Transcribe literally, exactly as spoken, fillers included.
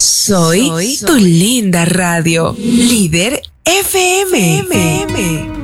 Soy, Soy tu linda radio, Líder F M. F M.